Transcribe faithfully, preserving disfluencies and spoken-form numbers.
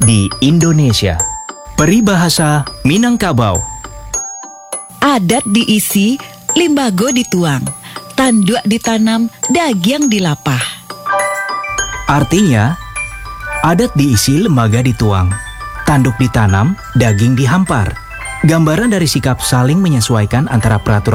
di Indonesia. Peribahasa Minangkabau. Adat diisi, limbago dituang, tanduk ditanam, dagiang dilapah. Artinya, adat diisi, lembaga dituang, tanduk ditanam, daging dihampar. Gambaran dari sikap saling menyesuaikan antara peraturan